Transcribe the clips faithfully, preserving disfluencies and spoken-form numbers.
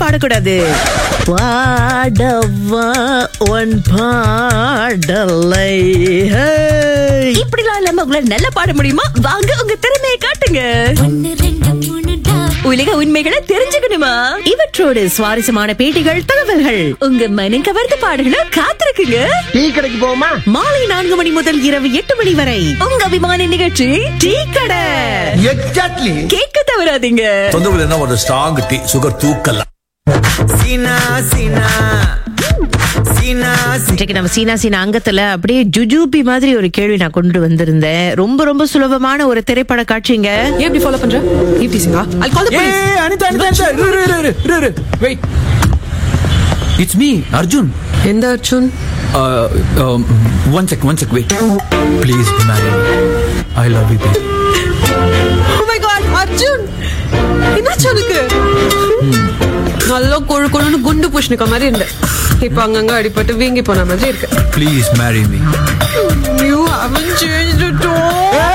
பாடக்கூடாது. பாடவா உன் பாடலை இப்படிலாம் இல்லாம உங்களால நல்லா பாட முடியுமா? வாங்க உங்க திறமையை காட்டுங்க. உலக உண்மைகளை தெரிஞ்சுக்கணுமா? இவற்றோடு சுவாரஸ்யமான பேட்டிகள், தகவல்கள், உங்க மனம் கவர்ந்த பாடல்களை காத்திருக்குங்க. டீ கடைக்கு போமா? மாலை நான்கு மணி முதல் இரவு எட்டு மணி வரை உங்க அபிமான நிகழ்ச்சி டீ கடை. எக்ஸாக்ட்லி. கேட்க தவறாதீங்க. தொந்தரவு என்ன ஒரு ஸ்ட்ராங் டீ, சுகர் தூக்கலாம். சீனா சீனா சீனா இன்றைக்கு நம்ம சீனா சீனா அங்கத்துல அப்படியே ஜுஜூபி மாதிரி ஒரு கேள்வி நான் கொண்டு வந்திருந்தேன். ரொம்ப ரொம்ப சுலபமான ஒரு திரைப்பட காட்சிங்க. ஏன் இப்படி ஃபாலோ பண்ற? ஈவ்டி சிங்கா? I'll call the police. ஏய் அனிதா அனிதா அனிதா இரு இரு இரு இரு wait. It's me, Arjun. எந்த Arjun? Uh, um, one sec, one sec, wait. Please marry me. I love you, baby. Oh my god, Arjun! என்னாச்சு உனக்கு? நல்லா கொழு கொழுன்னு குண்டு பூஷணிக்க மாதிரி இருந்த. இப்ப அங்கங்க அடிபட்டு வீங்கி போன மாதிரி இருக்கு. Please marry me. You haven't changed at all.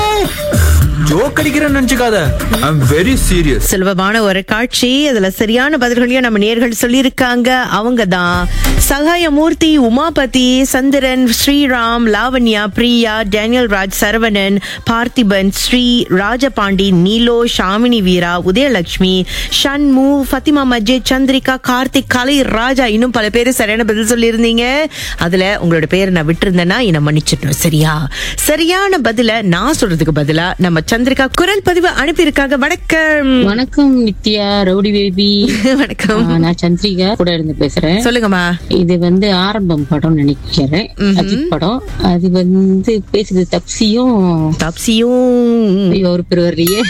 Joke அடிக்கிறேன்னு நினைச்சுக்காத. I'm very serious. சுலபமான ஒரு காட்சி. அதுல சரியான பதில்களையும் நம்ம நேர்கள் சொல்லியிருக்காங்க. அவங்க தான் சகாயமூர்த்தி, உமாபதி, சந்திரன், ஸ்ரீராம், லாவண்யா, பிரியா, டேனியல் ராஜ், சரவணன், பார்த்திபன், ஸ்ரீ, ராஜபாண்டி, நீலோ, ஷாமினி வீரா, உதயலட்சுமி, ஷண்மு, ஃபத்திமா மஜித், சந்திரிகா, கார்த்திக், கலை ராஜா, இன்னும் பல பேர் சரியான பதில் சொல்லியிருந்தீங்க. அதுல உங்களோட பேரை நான் விட்டுருந்தேன்னா என்ன மன்னிச்சிட்டோம். சரியா? சரியான பதில நான் சொல்றதுக்கு பதிலா நம்ம சந்திரிகா குரல் பதிவு அனுப்பியிருக்காங்க. வணக்கம். வணக்கம் நித்யா, ரவுடி பேபி. வணக்கம். நான் சந்திரிகா கூட இருந்து பேசுறேன். சொல்லுங்கம்மா. இது வந்து ஆரம்பம் படம் நினைக்கிறேன், அஜித் படம். அது வந்து பேசுறது தப்சியும் தப்சியும் ஒரு பேர் வரலையே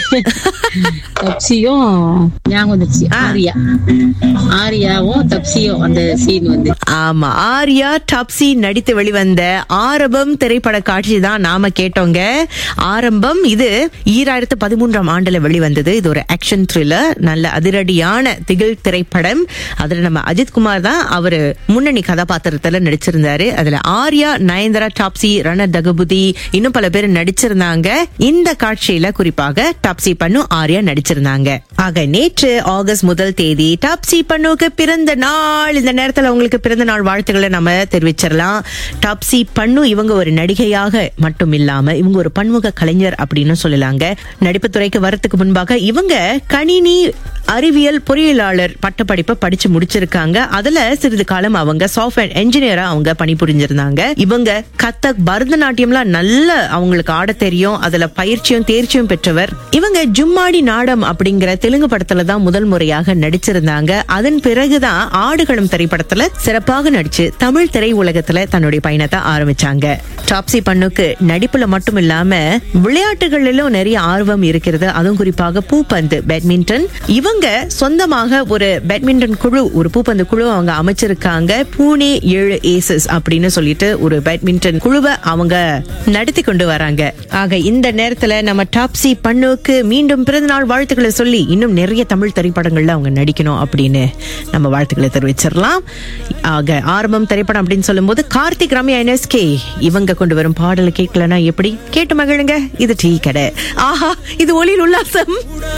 தப்சியும் ஞாபகம் வந்துச்சு. ஆரியா ஆரியாவும் தப்சியும் அந்த சீன் வந்து. ஆமா, ஆரியா டாப்சி நடித்து வெளிவந்த ஆரம்பம் திரைப்பட காட்சி தான் நாம கேட்டோங்க. ஆரம்பம் இது ஈராயிரத்து பதிமூன்றாம் ஆண்டுல வெளிவந்தது. இது ஒரு ஆக்ஷன் த்ரில்லர், நல்ல அதிரடியான திகில் திரைப்படம். அதுல நம்ம அஜித் குமார் தான் அவரு முன்னணி கதாபாத்திரத்துல நடிச்சிருந்தாரு. அதுல ஆர்யா, நயன்தாரா, டாப்சி, ரண தகுபதி, இன்னும் பல பேர் நடிச்சிருந்தாங்க. இந்த காட்சியில குறிப்பாக டாப்சி பண்ணு, ஆர்யா நடிச்சிருந்தாங்க. ஆக நேற்று ஆகஸ்ட் முதல் தேதி டாப்சி பண்ணுக்கு பிறந்த நாள். இந்த நேரத்துல உங்களுக்கு பிறந்த நாள் வாழ்த்துக்களை நம்ம தெரிவிச்சிடலாம். டாப்சி பண்ணு இவங்க ஒரு நடிகையாக மட்டும் இல்லாம இவங்க ஒரு பன்முக கலைஞர் அப்படின்னு சொல்லலாங்க. நடிப்பு துறைக்கு வரத்துக்கு முன்பாக இவங்க கணினி அறிவியல் பொறியியலாளர் பட்டப்படிப்பை படிச்சு முடிச்சிருக்காங்க. அதுல சிறிது காலம் அவங்க சாஃப்ட்வேர் என்ஜினியரா அவங்க பணிபுரிஞ்சிருந்தாங்க. இவங்க கத்தக், பரதநாட்டியம்லாம் நல்ல அவங்களுக்கு ஆட தெரியும். அதுல பயிற்சியும் தேர்ச்சியும் பெற்றவர். இவங்க ஜும்மாடி நாடம் அப்படிங்கிற தெலுங்கு படத்துல தான் முதல் முறையாக நடிச்சிருந்தாங்க. அதன் பிறகுதான் ஆடுகளம் திரைப்படத்துல சிறப்பாக நடிச்சு தமிழ் திரை உலகத்துல தன்னுடைய பயணத்தை ஆரம்பிச்சாங்க. டாப்சி பண்ணுக்கு நடிப்புல மட்டும் இல்லாம விளையாட்டுகளிலும் நிறைய ஆர்வம் இருக்கிறது. அதுவும் குறிப்பாக பூப்பந்து, பேட்மிண்டன். இவங்க சொந்தமாக ஒரு பேட்மிண்டன் குழு, ஒரு பூப்பந்து குழு அவங்க அமைச்சிருக்காங்க. பூனே ஏழு ஏசஸ் அப்படின்னு சொல்லிட்டு ஒரு பேட்மிண்டன் குழுவை அவங்க நடத்தி கொண்டு வராங்க. ஆக இந்த நேரத்துல நம்ம டாப்சி பண்ணுக்கு மீண்டும் பிறந்தநாள் வாழ்த்துக்களை சொல்லி இன்னும் நிறைய தமிழ் திரைப்படங்கள்ல அவங்க நடிக்கணும் அப்படின்னு நம்ம வாழ்த்துக்களை தெரிவிச்சிடலாம். ஆக ஆரம்பம் திரைப்படம் அப்படின்னு சொல்லும் போது கார்த்திக், ரம்யா, என்எஸ்கே இவங்க கொண்டு வரும் பாடலை கேட்கலன்னா எப்படி? கேட்டு மகிழுங்க. இது டீ கடை. ஆஹா, இது ஒளியில் உல்லாசம்.